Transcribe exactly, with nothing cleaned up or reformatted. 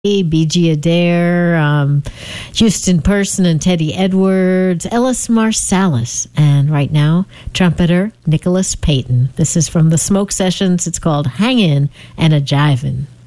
B G Adair, um, Houston Person and Teddy Edwards, Ellis Marsalis, and right now, trumpeter Nicholas Payton. This is from the Smoke Sessions. It's called Hangin' and a Jivin'.